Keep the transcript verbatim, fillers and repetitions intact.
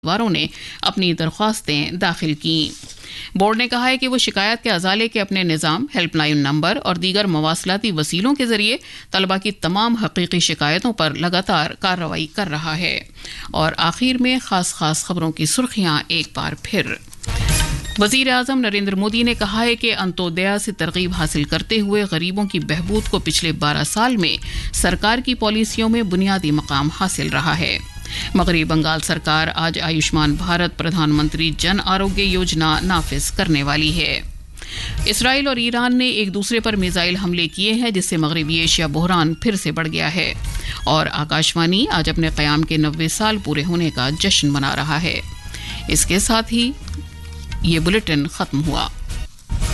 उम्मीदवारों ने अपनी दरख्वास्तें दाखिल की। बोर्ड ने कहा है कि वो शिकायत के अजाले के अपने निज़ाम, हेल्पलाइन नंबर और दीगर मवासलाती वसीलों के जरिए तलबा की तमाम हकीकी शिकायतों पर लगातार कार्रवाई कर रहा है। और आखिर में खास खास खबरों की सुर्खियां एक बार फिर। वज़ीर आज़म नरेंद्र मोदी ने कहा है कि अंत्योदया से तरगीब हासिल करते हुए गरीबों की बहबूद को पिछले बारह साल में सरकार की पॉलिसियों में बुनियादी मकाम हासिल रहा है। मगरबी बंगाल सरकार आज आयुष्मान भारत प्रधानमंत्री जन आरोग्य योजना नाफिज करने वाली है। इसराइल और ईरान ने एक दूसरे पर मिसाइल हमले किए हैं, जिससे मगरबी एशिया बहरान फिर से बढ़ गया है। और आकाशवाणी आज अपने क़याम के नब्बे साल पूरे होने का जश्न मना रहा है। इसके साथ ही ये बुलेटिन खत्म हुआ।